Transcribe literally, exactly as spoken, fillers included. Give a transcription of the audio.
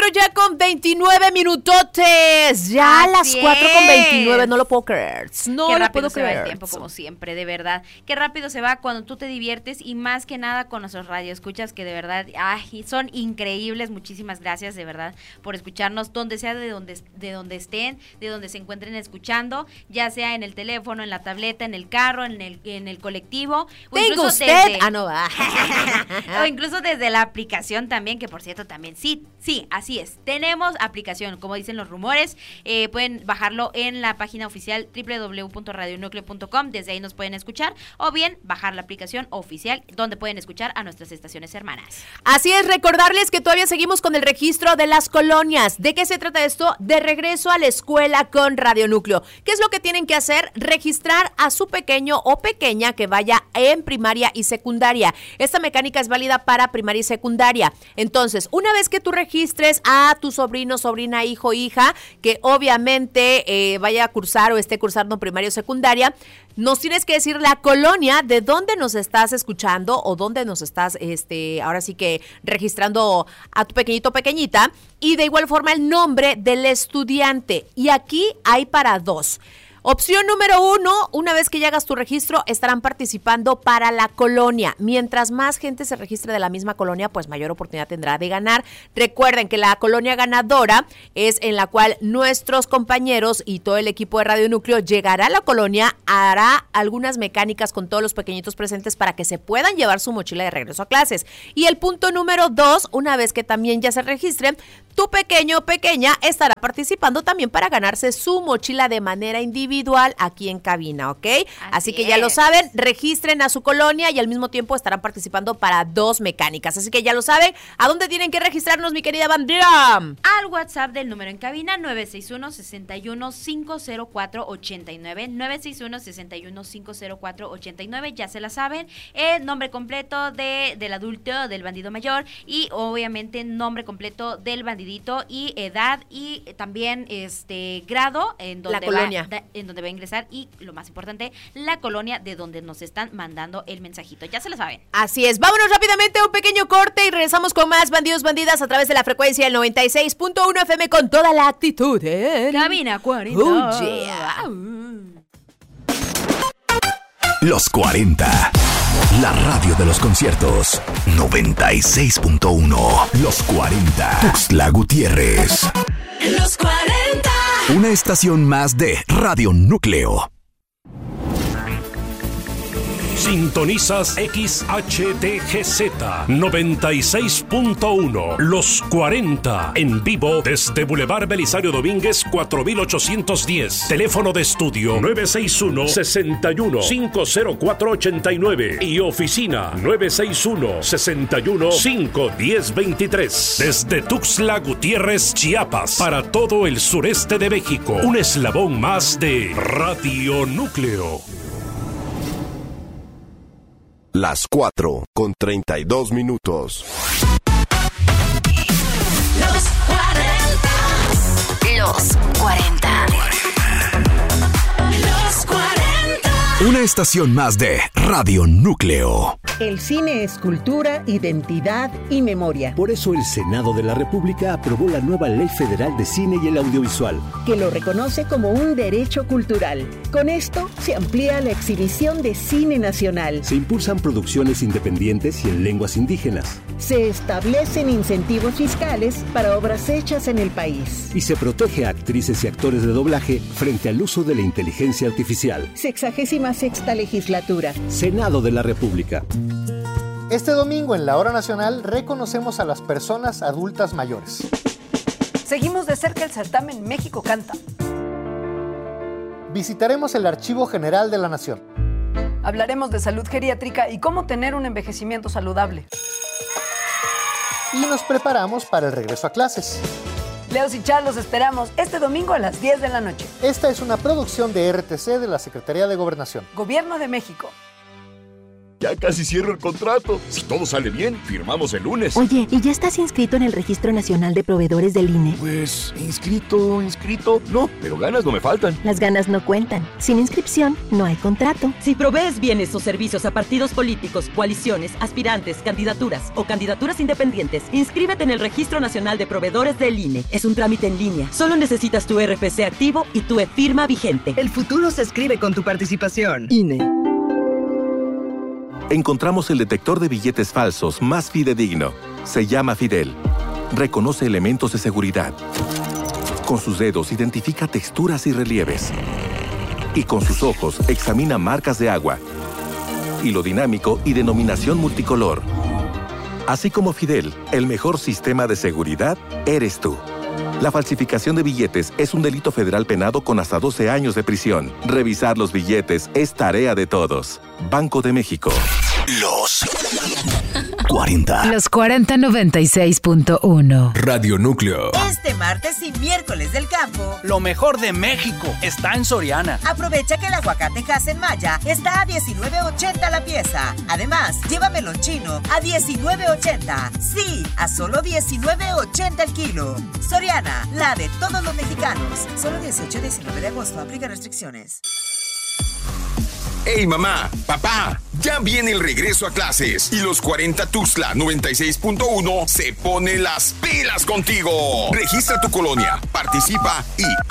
cuatro ya con veintinueve minutotes. Ya a las cuatro con veintinueve, no lo puedo creer. No Qué lo rápido puedo se va creer. el tiempo, como siempre, de verdad. Qué rápido se va cuando tú te diviertes y más que nada con nuestros radioescuchas que de verdad ay, son increíbles. Muchísimas gracias, de verdad, por escucharnos donde sea, de donde, de donde estén, de donde se encuentren escuchando, ya sea en el teléfono, en la tableta, en el carro, en el, en el colectivo. O Tengo usted. Desde, ah, no va. o incluso desde la aplicación también, que por cierto también sí, sí, así es. Tenemos aplicación, como dicen los rumores, eh, pueden bajarlo en la página oficial doble u doble u doble u punto radio núcleo punto com, desde ahí nos pueden escuchar, o bien bajar la aplicación oficial donde pueden escuchar a nuestras estaciones hermanas. Así es, recordarles que todavía seguimos con el registro de las colonias. ¿De qué se trata esto? De regreso a la escuela con Radio Núcleo. ¿Qué es lo que tienen que hacer? Registrar a su pequeño o pequeña que vaya en primaria y secundaria. Esta mecánica es válida para primaria y secundaria. Entonces, una vez que tú registres a tu sobrino, sobrina, hijo, hija, que obviamente eh, vaya a cursar o esté cursando primaria o secundaria, nos tienes que decir la colonia de dónde nos estás escuchando o dónde nos estás, este, ahora sí que registrando a tu pequeñito o pequeñita, y de igual forma el nombre del estudiante. Y aquí hay para dos. Opción número uno, una vez que ya hagas tu registro, estarán participando para la colonia. Mientras más gente se registre de la misma colonia, pues mayor oportunidad tendrá de ganar. Recuerden que la colonia ganadora es en la cual nuestros compañeros y todo el equipo de Radio Núcleo llegará a la colonia, hará algunas mecánicas con todos los pequeñitos presentes para que se puedan llevar su mochila de regreso a clases. Y el punto número dos, una vez que también ya se registren, tu pequeño o pequeña estará participando también para ganarse su mochila de manera individual aquí en cabina, ¿ok? Así, Así que ya lo saben, registren a su colonia y al mismo tiempo estarán participando para dos mecánicas. Así que ya lo saben, ¿a dónde tienen que registrarnos, mi querida bandera? Al WhatsApp del número en cabina nueve seis uno, seis uno cinco cero cuatro ocho nueve, nueve seis uno, seis uno cinco cero cuatro ocho nueve, ya se la saben, el nombre completo de, del adulto, del bandido mayor y obviamente nombre completo del bandido y edad y también este grado en donde, la colonia. Va, en donde va a ingresar y lo más importante, la colonia de donde nos están mandando el mensajito. Ya se lo saben. Así es. Vámonos rápidamente a un pequeño corte y regresamos con más bandidos, bandidas a través de la frecuencia del noventa y seis punto uno F M con toda la actitud en Cabina cuarenta. Oh, yeah. Los cuarenta. La radio de los conciertos. noventa y seis punto uno. Los cuarenta. Tuxtla Gutiérrez. Los cuarenta. Una estación más de Radio Núcleo. Sintonizas X H T G Z noventa y seis punto uno. Los cuarenta. En vivo desde Boulevard Belisario Domínguez cuatro mil ochocientos diez. Teléfono de estudio nueve seis uno, seis uno, cinco cero cuatro ocho nueve. Y oficina nueve seis uno, seis uno, cinco uno cero dos tres. Desde Tuxtla Gutiérrez, Chiapas. Para todo el sureste de México. Un eslabón más de Radio Núcleo. Las cuatro con treinta y dos minutos. Los cuarenta. Los cuarenta. Los cuarenta. Una estación más de Radio Núcleo. El cine es cultura, identidad y memoria. Por eso el Senado de la República aprobó la nueva Ley Federal de Cine y el Audiovisual, que lo reconoce como un derecho cultural. Con esto se amplía la exhibición de cine nacional. Se impulsan producciones independientes y en lenguas indígenas. Se establecen incentivos fiscales para obras hechas en el país. Y se protege a actrices y actores de doblaje frente al uso de la inteligencia artificial. Sexagésima sexta legislatura. Senado de la República. Este domingo en la Hora Nacional reconocemos a las personas adultas mayores. Seguimos de cerca el certamen México Canta. Visitaremos el Archivo General de la Nación. Hablaremos de salud geriátrica y cómo tener un envejecimiento saludable. Y nos preparamos para el regreso a clases. Leos y Char los esperamos este domingo a las diez de la noche. Esta es una producción de R T C de la Secretaría de Gobernación. Gobierno de México. Ya casi cierro el contrato. Si todo sale bien, firmamos el lunes. Oye, ¿y ya estás inscrito en el Registro Nacional de Proveedores del I N E? Pues, inscrito, inscrito. No, pero ganas no me faltan. Las ganas no cuentan. Sin inscripción, no hay contrato. Si provees bienes o servicios a partidos políticos, coaliciones, aspirantes, candidaturas o candidaturas independientes, inscríbete en el Registro Nacional de Proveedores del I N E. Es un trámite en línea. Solo necesitas tu R F C activo y tu e-firma vigente. El futuro se escribe con tu participación. I N E. Encontramos el detector de billetes falsos más fidedigno. Se llama Fidel. Reconoce elementos de seguridad. Con sus dedos identifica texturas y relieves. Y con sus ojos examina marcas de agua. Hilo dinámico y denominación multicolor. Así como Fidel, el mejor sistema de seguridad eres tú. La falsificación de billetes es un delito federal penado con hasta doce años de prisión. Revisar los billetes es tarea de todos. Banco de México. Los cuarenta. Los cuarenta noventa y seis punto uno. Radio Núcleo. Este martes y miércoles del campo, lo mejor de México está en Soriana. Aprovecha que el aguacate Maya está a diecinueve ochenta la pieza. Además, lleva melón chino a diecinueve ochenta. Sí, a solo diecinueve ochenta el kilo. Soriana, la de todos los mexicanos. Solo dieciocho y diecinueve de agosto. Aplica restricciones. ¡Hey mamá! ¡Papá! Ya viene el regreso a clases y los cuarenta Tuxtla noventa y seis punto uno se pone las pilas contigo. Registra tu colonia, participa y